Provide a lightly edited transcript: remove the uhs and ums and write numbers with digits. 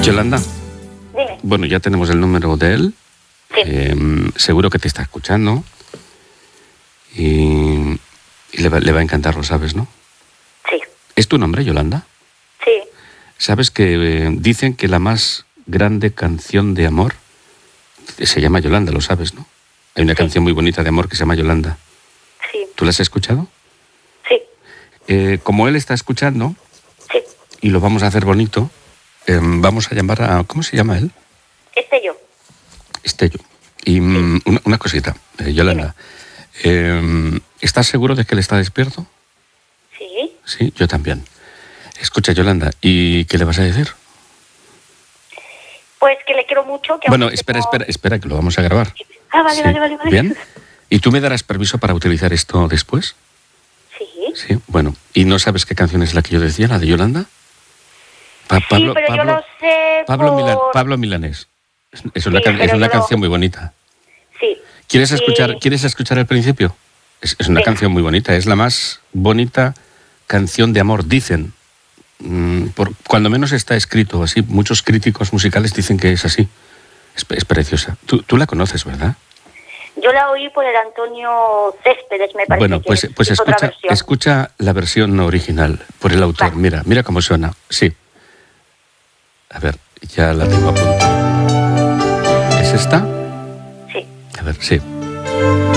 Yolanda, Dime. bueno, ya tenemos el número de él. Sí. Seguro que te está escuchando. Y le va a encantar, lo sabes, ¿no? Sí. ¿Es tu nombre, Yolanda? Sí. ¿Sabes que dicen que la más grande canción de amor se llama Yolanda, lo sabes, ¿no? Hay una canción muy bonita de amor que se llama Yolanda. Sí. ¿Tú la has escuchado? Sí. Como él está escuchando, Sí. y lo vamos a hacer bonito, vamos a llamar a... ¿Cómo se llama él? Yo. Estello. Y una cosita, Yolanda. ¿Estás seguro de que él está despierto? Sí. Sí, yo también. Escucha, Yolanda, ¿y qué le vas a decir? Pues que le quiero mucho. Que Bueno, aunque espera, que lo vamos a grabar. Vale, Sí. vale. ¿Bien? ¿Y tú me darás permiso para utilizar esto después? Sí. Sí, bueno. ¿Y no sabes qué canción es la que yo decía, la de Yolanda? Sí, pero yo lo sé Pablo Milanés. Es una pero canción muy bonita. Sí. ¿Quieres Y- escuchar el principio? Es una Venga. canción muy bonita, es la más bonita canción de amor, dicen. Cuando menos está escrito así, muchos críticos musicales dicen que es así. Es preciosa. Tú la conoces, ¿verdad? Yo la oí por el Antonio Céspedes, me parece. Bueno, que pues es otra versión. escucha la versión original por el autor. Vale. Mira cómo suena. Sí. A ver, ya la tengo a punto. ¿Es esta? Sí. A ver, sí.